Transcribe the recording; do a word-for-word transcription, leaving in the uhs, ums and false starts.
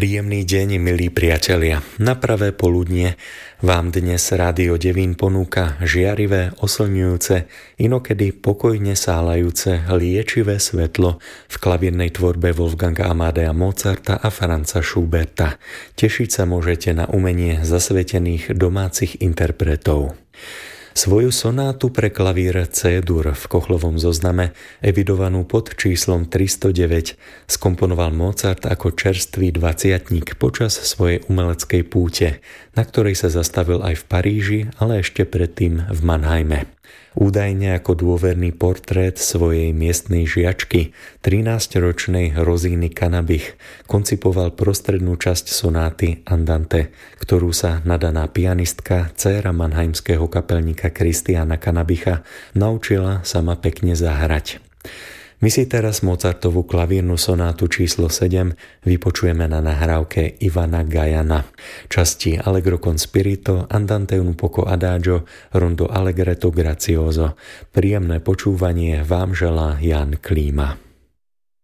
Príjemný deň, milí priatelia. Na pravé poludnie vám dnes Rádio Devín ponúka žiarivé, oslňujúce, inokedy pokojne sálajúce, liečivé svetlo v klavírnej tvorbe Wolfganga Amadea Mozarta a Franza Schuberta. Tešiť sa môžete na umenie zasvetených domácich interpretov. Svoju sonátu pre klavír C-dur v Kochlovom zozname, evidovanú pod číslom tristodeväť, skomponoval Mozart ako čerstvý dvaciatnik počas svojej umeleckej púte, na ktorej sa zastavil aj v Paríži, ale ešte predtým v Mannheime. Údajne ako dôverný portrét svojej miestnej žiačky, trinásťročnej Rosiny Cannabich, koncipoval prostrednú časť sonáty Andante, ktorú sa nadaná pianistka, dcéra mannheimského kapelníka Christiana Cannabicha, naučila sama pekne zahrať. My si teraz Mozartovú klavírnu sonátu číslo sedem vypočujeme na nahrávke Ivana Gajana. Časti Allegro con spirito, Andante un poco adagio, Rondo allegretto grazioso. Príjemné počúvanie vám želá Jan Klíma.